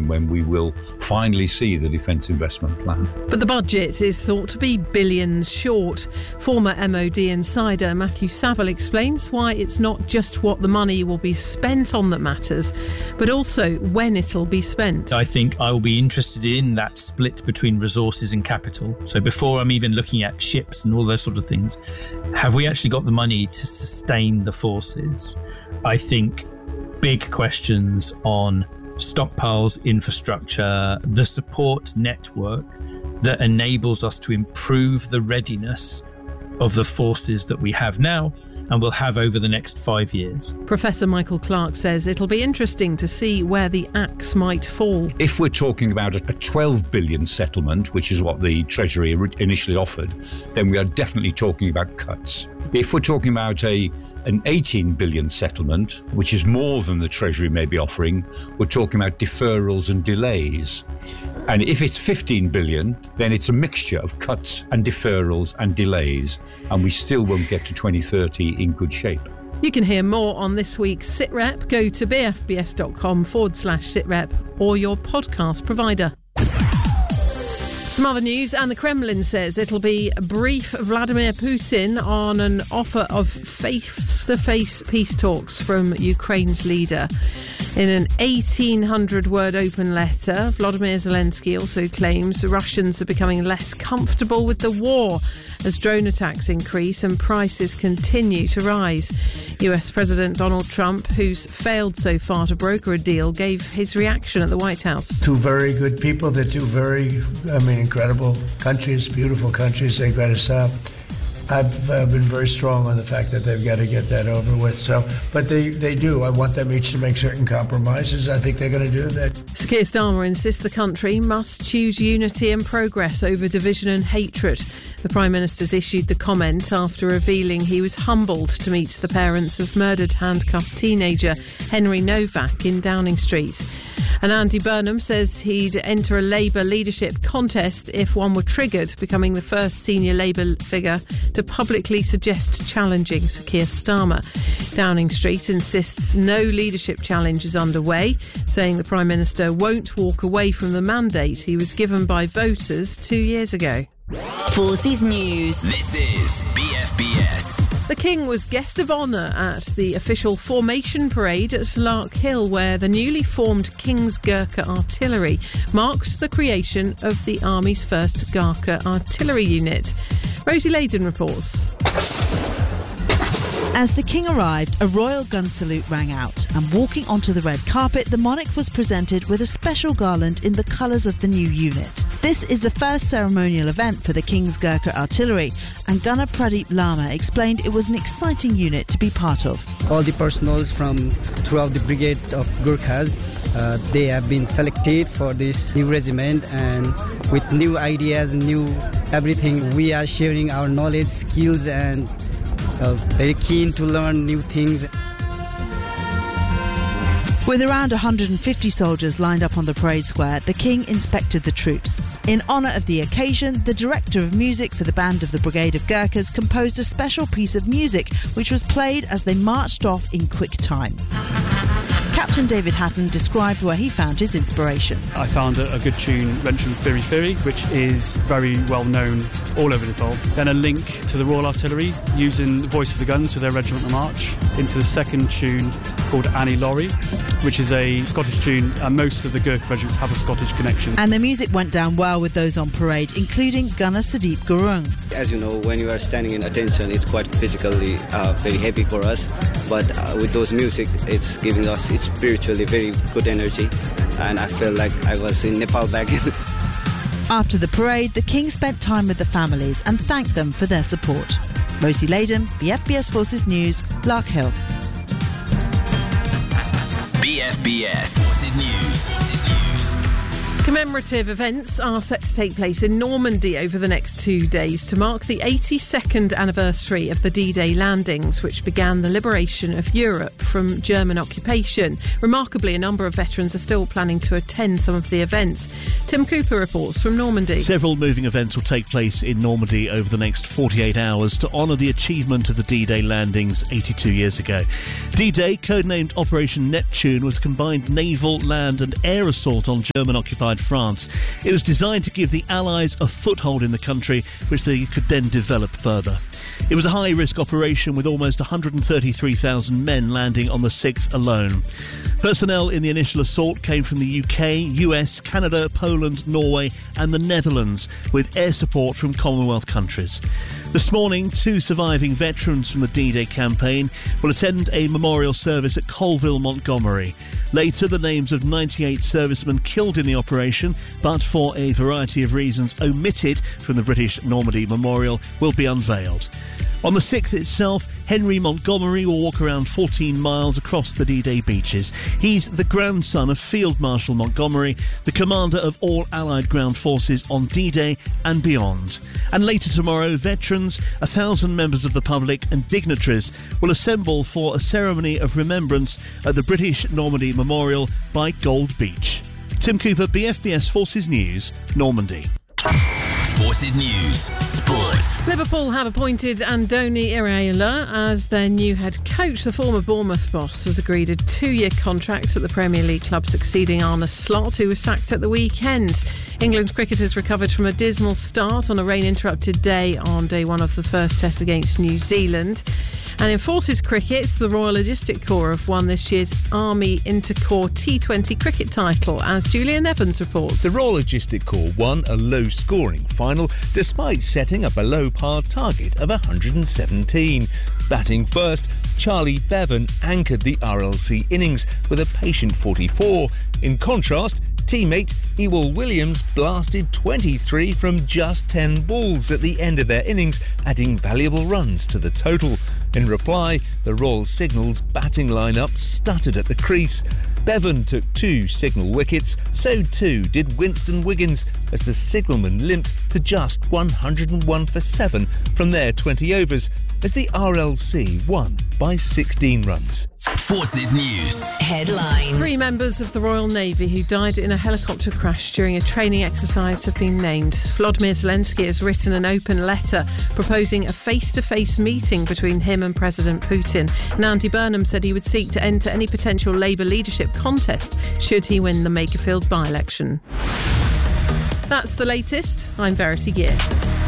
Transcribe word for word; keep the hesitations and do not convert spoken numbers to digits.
time when we will finally see the defence investment plan. But the budget is thought to be billions short. Former M O D insider Matthew Saville explains why it's not just what the money will be spent on that matters, but also when it'll be spent. I think I will be interested in that split between resources and capital. So before I'm even looking at ships and all those sort of things, have we actually got the money to sustain the forces? I think big questions on stockpiles, infrastructure, the support network that enables us to improve the readiness of the forces that we have now and will have over the next five years. Professor Michael Clark says it'll be interesting to see where the axe might fall. If we're talking about a twelve billion settlement, which is what the Treasury initially offered, then we are definitely talking about cuts. If we're talking about a an eighteen billion settlement, which is more than the Treasury may be offering, we're talking about deferrals and delays. And if it's fifteen billion, then it's a mixture of cuts and deferrals and delays, and we still won't get to twenty thirty in good shape. You can hear more on this week's SitRep. Go to bfbs.com forward slash SitRep or your podcast provider. Some other news, and the Kremlin says it'll be brief Vladimir Putin on an offer of face-to-face peace talks from Ukraine's leader. In an eighteen hundred word open letter, Volodymyr Zelensky also claims Russians are becoming less comfortable with the war as drone attacks increase and prices continue to rise. U S President Donald Trump, who's failed so far to broker a deal, gave his reaction at the White House. Two very good people, they're two very, I mean, incredible countries, beautiful countries. They've got to stop. I've uh, been very strong on the fact that they've got to get that over with. So, but they, they do. I want them each to make certain compromises. I think they're going to do that. Sir Keir Starmer insists the country must choose unity and progress over division and hatred. The Prime Minister's issued the comment after revealing he was humbled to meet the parents of murdered handcuffed teenager Henry Novak in Downing Street. And Andy Burnham says he'd enter a Labour leadership contest if one were triggered, becoming the first senior Labour figure to publicly suggest challenging Sir Keir Starmer. Downing Street insists no leadership challenge is underway, saying the Prime Minister won't walk away from the mandate he was given by voters two years ago. Forces News. This is B F B S. The King was guest of honour at the official formation parade at Lark Hill, where the newly formed King's Gurkha Artillery marked the creation of the Army's first Gurkha Artillery unit. Rosie Layden reports. As the King arrived, a royal gun salute rang out, and walking onto the red carpet, the monarch was presented with a special garland in the colours of the new unit. This is the first ceremonial event for the King's Gurkha Artillery, and Gunner Pradeep Lama explained it was an exciting unit to be part of. All the personals from throughout the brigade of Gurkhas, uh, they have been selected for this new regiment, and with new ideas, new everything, we are sharing our knowledge, skills, and uh, very keen to learn new things. With around one hundred fifty soldiers lined up on the parade square, the King inspected the troops. In honour of the occasion, the director of music for the band of the Brigade of Gurkhas composed a special piece of music which was played as they marched off in quick time. Captain David Hatton described where he found his inspiration. I found a, a good tune, Wrench from Firi Firi, which is very well known all over Nepal. Then a link to the Royal Artillery using the voice of the guns to their regiment march, into the second tune called Annie Laurie, which is a Scottish tune, and most of the Gurkha regiments have a Scottish connection. And the music went down well with those on parade, including Gunner Sadeep Gurung. As you know, when you are standing in attention, it's quite physically uh, very heavy for us, but uh, with those music, it's giving us it's spiritually very good energy, and I feel like I was in Nepal back in. After the parade, the King spent time with the families and thanked them for their support. Rosie Layden, B F B S Forces News, Lark Hill. B F B S Forces News. Forces News. Commemorative events are set to take place in Normandy over the next two days to mark the eighty-second anniversary of the D-Day landings, which began the liberation of Europe from German occupation. Remarkably, a number of veterans are still planning to attend some of the events. Tim Cooper reports from Normandy. Several moving events will take place in Normandy over the next forty-eight hours to honour the achievement of the D-Day landings eighty-two years ago. D-Day, codenamed Operation Neptune, was a combined naval, land and air assault on German-occupied France. It was designed to give the Allies a foothold in the country, which they could then develop further. It was a high-risk operation with almost one hundred thirty-three thousand men landing on the sixth alone. Personnel in the initial assault came from the U K, U S, Canada, Poland, Norway and the Netherlands, with air support from Commonwealth countries. This morning, two surviving veterans from the D-Day campaign will attend a memorial service at Colville, Montgomery. Later, the names of ninety-eight servicemen killed in the operation, but for a variety of reasons omitted from the British Normandy Memorial, will be unveiled. On the sixth itself, Henry Montgomery will walk around fourteen miles across the D-Day beaches. He's the grandson of Field Marshal Montgomery, the commander of all Allied ground forces on D-Day and beyond. And later tomorrow, veterans, a thousand members of the public and dignitaries will assemble for a ceremony of remembrance at the British Normandy Memorial by Gold Beach. Tim Cooper, B F B S Forces News, Normandy. Forces News, Sports. Liverpool have appointed Andoni Iraola as their new head coach. The former Bournemouth boss has agreed a two-year contract at the Premier League club, succeeding Arne Slot, who was sacked at the weekend. England's cricketers recovered from a dismal start on a rain-interrupted day on day one of the first test against New Zealand. And in Forces cricket, the Royal Logistic Corps have won this year's Army Intercorps T twenty cricket title, as Julian Evans reports. The Royal Logistic Corps won a low-scoring final despite setting a below-par target of one hundred seventeen. Batting first, Charlie Bevan anchored the R L C innings with a patient forty-four. In contrast, teammate Ewell Williams blasted twenty-three from just ten balls at the end of their innings, adding valuable runs to the total. In reply, the Royal Signal's batting lineup stuttered at the crease. Bevan took two signal wickets, so too did Winston Wiggins, as the signalman limped to just one hundred one for seven from their twenty overs, as the R L C won by sixteen runs. Forces News headlines. Three members of the Royal Navy who died in a helicopter crash during a training exercise have been named. Volodymyr Zelensky has written an open letter proposing a face-to-face meeting between him and President Putin. And Andy Burnham said he would seek to enter any potential Labour leadership contest should he win the Makerfield by-election. That's the latest. I'm Verity Gear.